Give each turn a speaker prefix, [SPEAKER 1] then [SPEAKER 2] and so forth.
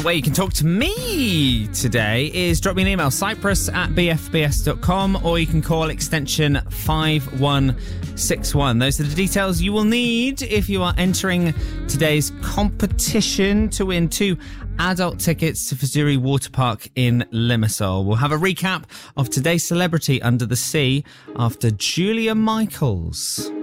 [SPEAKER 1] way you can talk to me today is drop me an email, cyprus@bfbs.com, or you can call extension 5161. Those are the details you will need if you are entering today's competition to win 2 adult tickets to Fazuri Water Park in Limassol. We'll have a recap of today's celebrity under the sea after Julia Michaels.